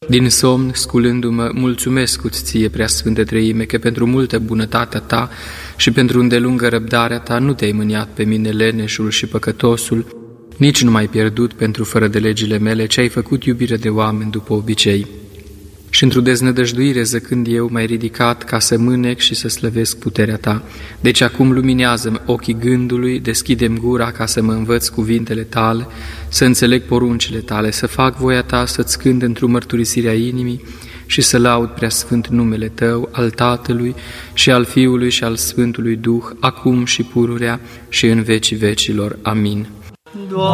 Din somn, sculându-mă, mulțumesc-ți ție, Preasfântă Treime, că pentru multă bunătatea ta și pentru îndelungă răbdarea ta nu te-ai mâniat pe mine, leneșul și păcătosul, nici nu m-ai pierdut pentru fără de legile mele, ci ai făcut iubire de oameni după obicei. Și într-o deznădăjduire zăcând eu m-ai ridicat ca să mânec și să slăvesc puterea ta. Deci acum luminează-mi ochii gândului, deschide-mi gura ca să mă învăț cuvintele tale, să înțeleg poruncile tale, să fac voia ta, să-ți cânt într-o mărturisirea inimii și să laud preasfânt numele tău, al Tatălui și al Fiului și al Sfântului Duh, acum și pururea și în vecii vecilor. Amin.